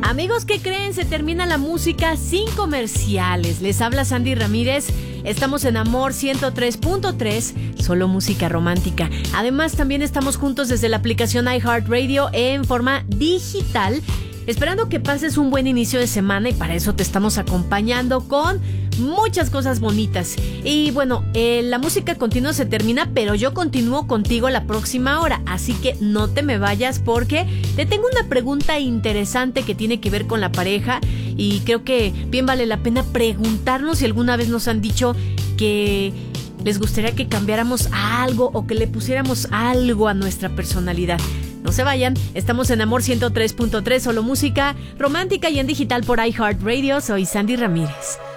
Amigos, ¿qué creen? Se termina la música sin comerciales. Les habla Sandy Ramírez. Estamos en Amor 103.3, solo música romántica. Además, también estamos juntos desde la aplicación iHeartRadio en forma digital, esperando que pases un buen inicio de semana, y para eso te estamos acompañando con muchas cosas bonitas. Y bueno, la música continua se termina, pero yo continúo contigo la próxima hora, así que no te me vayas porque te tengo una pregunta interesante que tiene que ver con la pareja, y creo que bien vale la pena preguntarnos si alguna vez nos han dicho que les gustaría que cambiáramos algo o que le pusiéramos algo a nuestra personalidad. No se vayan, estamos en Amor 103.3, solo música romántica y en digital por iHeartRadio. Soy Sandy Ramírez.